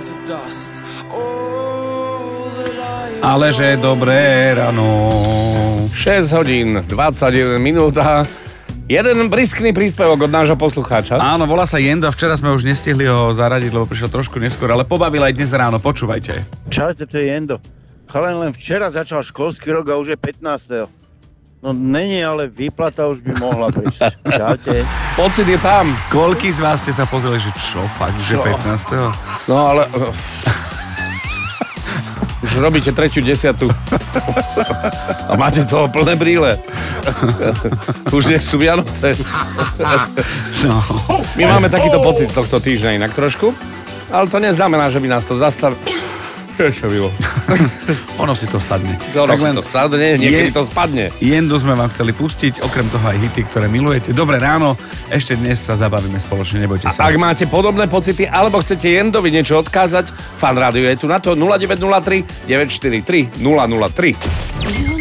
Ale že dobré ráno. 6 hodín, 21 minút a jeden briskný príspevok od nášho poslucháča. Áno, volá sa Jendo a včera sme už nestihli ho zaradiť, lebo prišiel trošku neskôr, ale pobavil aj dnes ráno, počúvajte. Čaute, to je Jendo. Chalaň, len včera začal školský rok a už je 15. No není, ale výplata už by mohla prísť. Čaute. Pocit je tam. Koľký z vás ste sa pozreli, že čo, fakt, že 15. No ale... Už robíte 3.10. A máte toho plné brýle. Už nech sú Vianoce. No. My máme takýto pocit z tohto týždňa inak trošku, ale to neznamená, že by nás to zastavilo. Čo bylo? Ono si to sadne. Tak len to sadne, niekedy to spadne. Jendu sme vám chceli pustiť, okrem toho aj hity, ktoré milujete. Dobré ráno, ešte dnes sa zabavíme spoločne, nebojte sa. Ak máte podobné pocity, alebo chcete Jendovi niečo odkázať, Fan Rádio je tu na to 0903 943 003.